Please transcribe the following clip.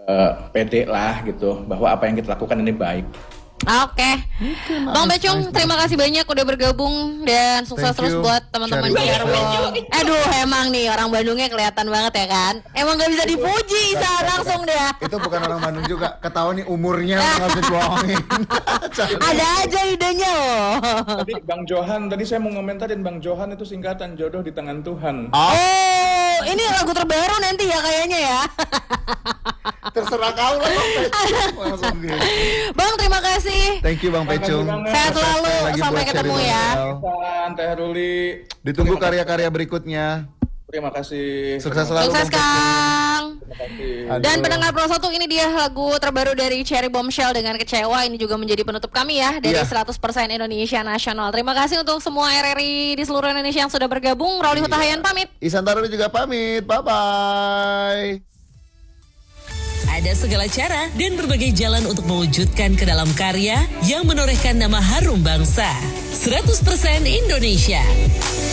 pede lah gitu bahwa apa yang kita lakukan ini baik. Oke, Bang Becung, terima kasih banyak udah bergabung dan sukses terus buat teman-teman Cirebon. Aduh, emang nih orang Bandungnya kelihatan banget ya kan? Emang gak bisa dipuji, Isa langsung deh. Itu bukan orang Bandung juga, ketahuan nih umurnya nggak bisa dibohongin. Ada aja idenya loh. Tadi Bang Johan, tadi saya mau ngomentarin Bang Johan itu singkatan jodoh di tangan Tuhan. Oh, ini lagu terbaru nanti ya kayaknya ya. Terserah kau lah Bang, terima kasih. Thank you Bang Pecung. Sehat selalu, sampai ketemu ya. Teh Ruli. Ditunggu karya-karya berikutnya. Terima kasih. Sukses selalu. Sukses Kang. Terima kasih. Dan pendengar Pro 1, ini dia lagu terbaru dari Cherry Bombshell dengan Kecewa. Ini juga menjadi penutup kami ya dari 100% Indonesia Nasional. Terima kasih untuk semua RRI di seluruh Indonesia yang sudah bergabung. Roli Hutahayan pamit. Ihsan Taruli juga pamit. Bye-bye. Ada segala cara dan berbagai jalan untuk mewujudkan ke dalam karya yang menorehkan nama harum bangsa. 100% Indonesia.